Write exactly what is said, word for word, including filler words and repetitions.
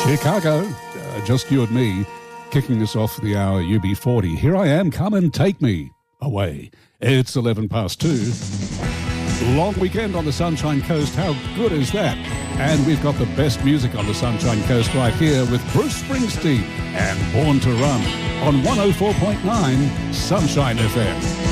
Chicago, uh, just you and me, kicking this off for the hour U B forty. Here I am, come and take me away. It's eleven past two. Long weekend on the Sunshine Coast, how good is that? And we've got the best music on the Sunshine Coast right here with Bruce Springsteen and Born to Run on one oh four point nine Sunshine F M.